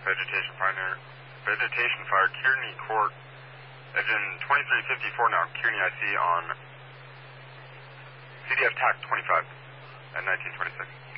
Vegetation fire, Kearney Court. Engine 2354 now, Kearney IC on CDF TAC 25 at 1926.